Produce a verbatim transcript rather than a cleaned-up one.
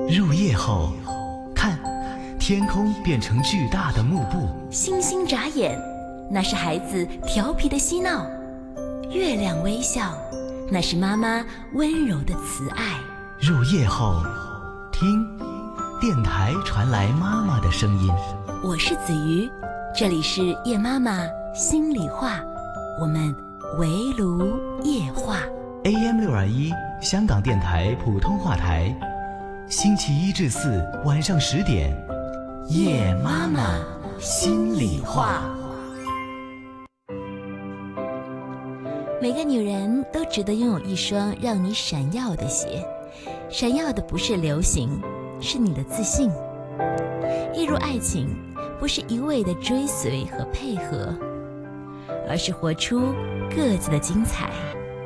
入夜后，看，天空变成巨大的幕布。 星星眨眼，那是孩子调皮的嬉闹；月亮微笑，那是妈妈温柔的慈爱。 入夜后，听，电台传来妈妈的声音。 我是子瑜，这里是夜妈妈心里话，我们围炉夜话。 A M 六二一，香港电台普通话台，星期一至四晚上十点，夜妈妈心里话。 每个女人都值得拥有一双让你闪耀的鞋，闪耀的不是流行，是你的自信。一如爱情，不是一味的追随和配合，而是活出各自的精彩。